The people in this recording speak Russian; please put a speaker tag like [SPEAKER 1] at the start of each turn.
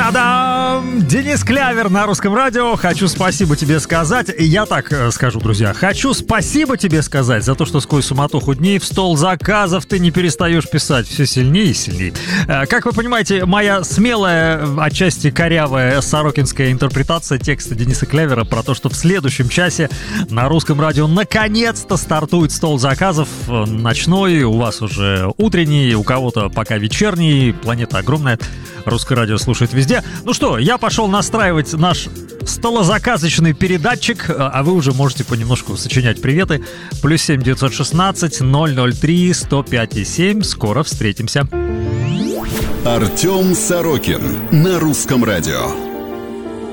[SPEAKER 1] Та-дам! Денис Клявер на Русском радио. Хочу спасибо тебе сказать. Я так скажу, друзья. Хочу спасибо тебе сказать за то, что сквозь суматоху дней в стол заказов ты не перестаешь писать все сильнее и сильнее. Как вы понимаете, моя смелая, отчасти корявая сорокинская интерпретация текста Дениса Клявера про то, что в следующем часе на Русском радио наконец-то стартует стол заказов. Ночной, у вас уже утренний, у кого-то пока вечерний. Планета огромная. Русское радио слушает везде. Ну что, я пошел настраивать наш столозаказочный передатчик, а вы уже можете понемножку сочинять приветы. +7 916 003 105 7. Скоро встретимся.
[SPEAKER 2] Артем Сорокин на Русском радио.